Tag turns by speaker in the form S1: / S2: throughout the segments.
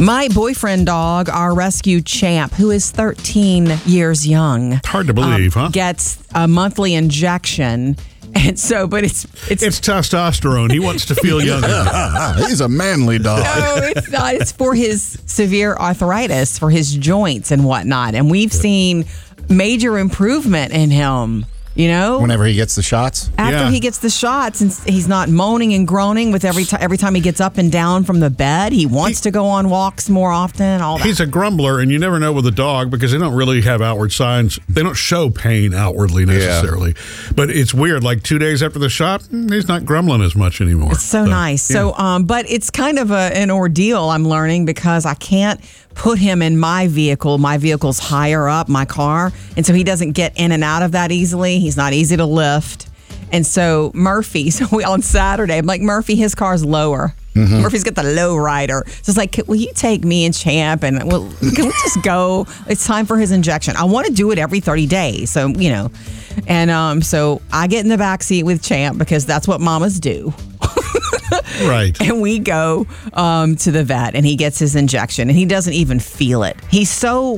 S1: My boyfriend dog, our rescue Champ, who is 13 years young.
S2: Hard to believe, huh?
S1: Gets a monthly injection. And so, but it's
S2: testosterone. He wants to feel younger.
S3: He's a manly dog.
S1: No, it's not. It's for his severe arthritis, for his joints and whatnot. And we've seen major improvement in him. You know,
S3: whenever he gets the shots,
S1: after he gets the shots, and he's not moaning and groaning with every time he gets up and down from the bed. He wants to go on walks more often. All that.
S2: He's a grumbler, and you never know with a dog because they don't really have outward signs. They don't show pain outwardly necessarily. But it's weird. Like 2 days after the shot, he's not grumbling as much anymore.
S1: It's so nice. Yeah. So, but it's kind of an ordeal. I'm learning because I can't put him in my vehicle. My vehicle's higher up, my car. And so he doesn't get in and out of that easily. He's not easy to lift. And so Murphy, on Saturday, I'm like, Murphy, his car's lower. Mm-hmm. Murphy's got the low rider. So it's like, will you take me and Champ and can we just go? It's time for his injection. I want to do it every 30 days. So, you know, and so I get in the back seat with Champ because that's what mamas do.
S2: Right.
S1: And we go to the vet and he gets his injection and he doesn't even feel it. He's so,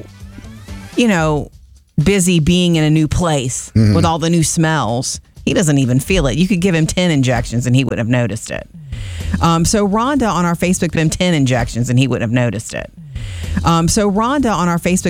S1: busy being in a new place with all the new smells. He doesn't even feel it. You could give him 10 injections and he wouldn't have noticed it. So Rhonda on our Facebook gave him 10 injections and he wouldn't have noticed it. So Rhonda on our Facebook